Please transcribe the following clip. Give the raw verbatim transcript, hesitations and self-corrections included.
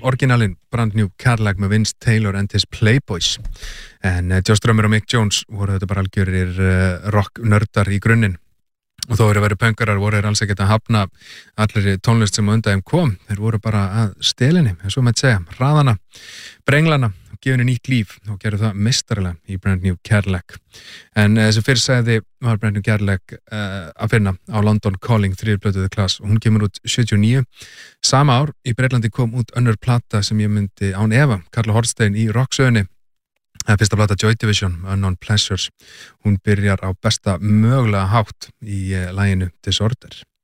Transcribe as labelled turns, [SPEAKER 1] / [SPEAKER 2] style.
[SPEAKER 1] orginalinn Brand New Cadillac með Vince Taylor and his Playboys. En uh, Joe Strummer og Mick Jones voru þetta bara algjörir uh, rock-nördar í grunninn. Og þó eru verið pönkarar voru þeir alls ekkert að hafna allir tónlist sem undan þeim kom. Þeir voru bara að stelinni, eins og maður segja, hraðana, brenglana og gefa henni nýtt líf og gerðu það meistaralega í Brand New Cadillac. En þessi fyrr sagði var Brand New Cadillac uh, að finna á London Calling þriðju plötu The Clash og hún kemur út sjötíu og níu. Sama ár í Breitlandi kom út önnur plata sem ég myndi án efa kalla hornstein í rocksögunni. Það er fyrsta plata Joy Division, Unknown Pleasures. Hún byrjar á besta mögulega hátt í uh, laginu Disorder.